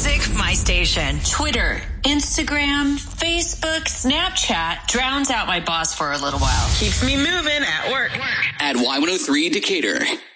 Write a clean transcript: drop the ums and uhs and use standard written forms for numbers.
music, my station. Twitter, Instagram, Facebook, Snapchat drowns out my boss for a little while. Keeps me moving at work. At Y103 Decatur.